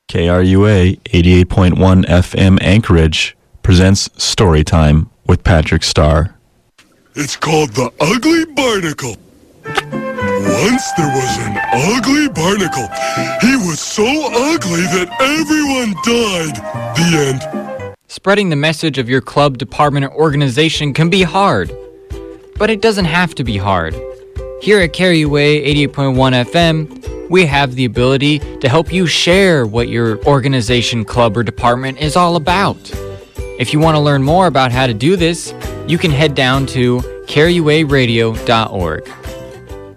KRUA 88.1 FM Anchorage presents Storytime with Patrick Starr. It's called The Ugly Barnacle. Once there was an ugly barnacle. He was so ugly that everyone died. The end. Spreading the message of your club, department, or organization can be hard. But it doesn't have to be hard. Here at KRUA 88.1 FM, we have the ability to help you share what your organization, club, or department is all about. If you want to learn more about how to do this, you can head down to KRUAradio.org.